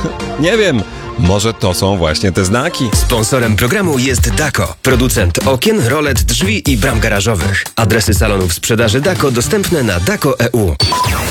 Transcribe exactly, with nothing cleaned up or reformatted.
Nie wiem, może to są właśnie te znaki. Sponsorem programu jest Dako, producent okien, rolet, drzwi i bram garażowych. Adresy salonów sprzedaży Dako dostępne na dako kropka e u.